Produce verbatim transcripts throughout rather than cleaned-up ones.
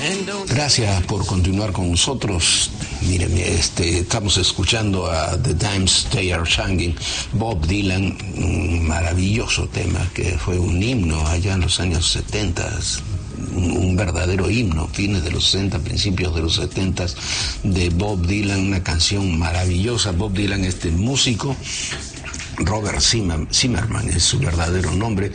Gracias por continuar con nosotros. Miren, este, estamos escuchando a The Times They Are Changing, Bob Dylan, un maravilloso tema que fue un himno allá en los años setenta, un, un verdadero himno, fines de los sesenta, principios de los setenta, de Bob Dylan, una canción maravillosa. Bob Dylan, este músico, Robert Zimmerman es su verdadero nombre,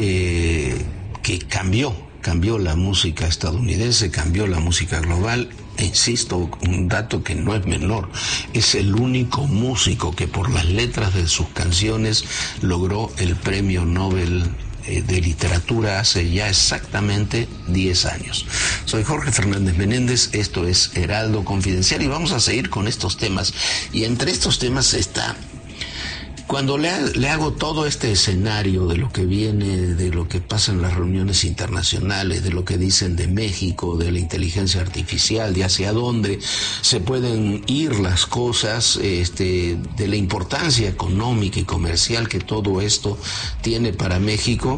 eh, que cambió, cambió la música estadounidense, cambió la música global. E insisto, un dato que no es menor, es el único músico que por las letras de sus canciones logró el premio Nobel de literatura hace ya exactamente diez años. Soy Jorge Fernández Menéndez, esto es Heraldo Confidencial y vamos a seguir con estos temas. Y entre estos temas está, cuando le, le hago todo este escenario de lo que viene, de lo que pasa en las reuniones internacionales, de lo que dicen de México, de la inteligencia artificial, de hacia dónde se pueden ir las cosas, este, de la importancia económica y comercial que todo esto tiene para México,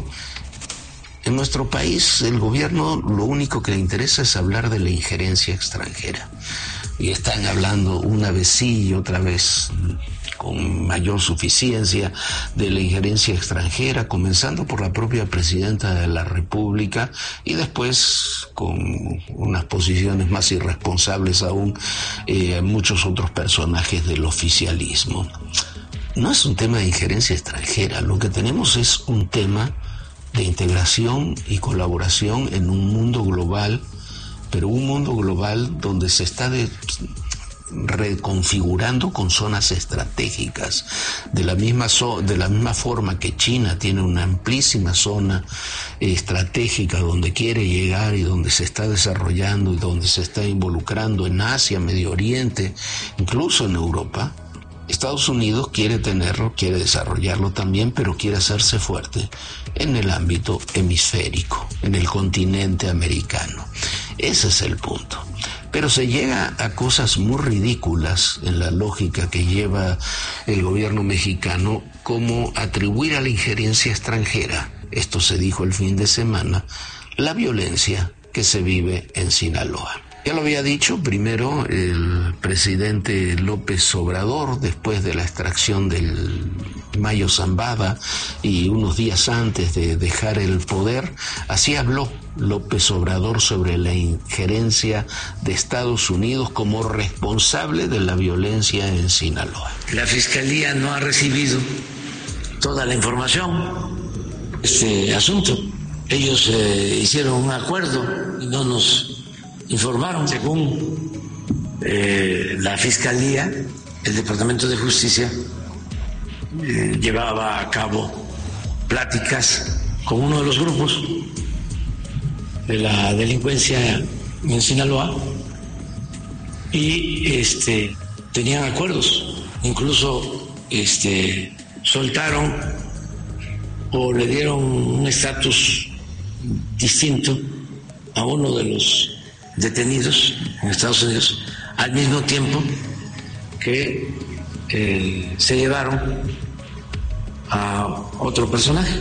en nuestro país el gobierno lo único que le interesa es hablar de la injerencia extranjera. Y están hablando una vez sí y otra vez con mayor suficiencia de la injerencia extranjera, comenzando por la propia presidenta de la República y después con unas posiciones más irresponsables aún eh, muchos otros personajes del oficialismo. No es un tema de injerencia extranjera, lo que tenemos es un tema de integración y colaboración en un mundo global, pero un mundo global donde se está de, reconfigurando con zonas estratégicas, de la misma so, de la misma forma que China tiene una amplísima zona estratégica donde quiere llegar y donde se está desarrollando y donde se está involucrando en Asia, Medio Oriente, incluso en Europa. Estados Unidos quiere tenerlo, quiere desarrollarlo también, pero quiere hacerse fuerte en el ámbito hemisférico, en el continente americano. Ese es el punto. Pero se llega a cosas muy ridículas en la lógica que lleva el gobierno mexicano, como atribuir a la injerencia extranjera, esto se dijo el fin de semana, la violencia que se vive en Sinaloa. Ya lo había dicho primero el presidente López Obrador, después de la extracción del Mayo Zambada y unos días antes de dejar el poder, así habló López Obrador sobre la injerencia de Estados Unidos como responsable de la violencia en Sinaloa. La Fiscalía no ha recibido toda la información de este asunto. Ellos eh, hicieron un acuerdo y no nos informaron. Según eh, la Fiscalía, el Departamento de Justicia eh, llevaba a cabo pláticas con uno de los grupos de la delincuencia en Sinaloa y este tenían acuerdos, incluso este soltaron o le dieron un estatus distinto a uno de los detenidos en Estados Unidos, al mismo tiempo que eh, se llevaron a otro personaje.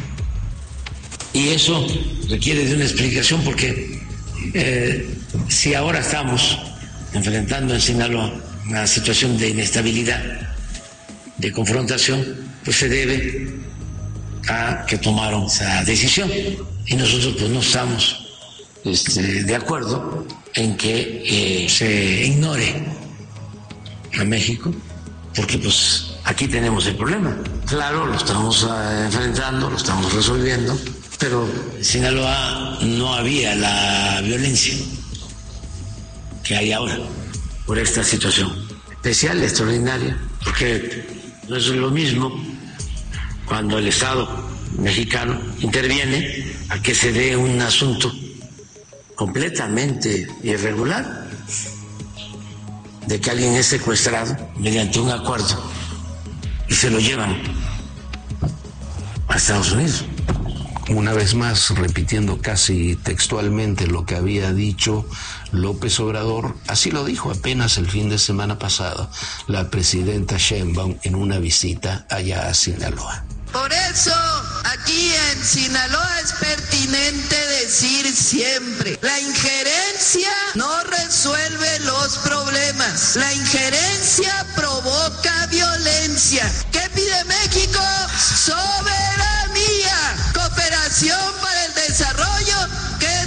Y eso requiere de una explicación porque eh, si ahora estamos enfrentando en Sinaloa una situación de inestabilidad, de confrontación, pues se debe a que tomaron esa decisión y nosotros pues no estamos Este, de acuerdo en que eh, se ignore a México, porque pues aquí tenemos el problema. Claro, lo estamos uh, enfrentando, lo estamos resolviendo, pero en Sinaloa no había la violencia que hay ahora por esta situación especial, extraordinaria, porque no es lo mismo cuando el Estado mexicano interviene a que se dé un asunto completamente irregular, de que alguien es secuestrado mediante un acuerdo y se lo llevan a Estados Unidos. Una vez más, repitiendo casi textualmente lo que había dicho López Obrador, así lo dijo apenas el fin de semana pasado la presidenta Sheinbaum en una visita allá a Sinaloa. Por eso, aquí en Sinaloa es pertinente decir siempre, la injerencia injerencia no resuelve los problemas. La injerencia provoca violencia. ¿Qué pide México? Soberanía.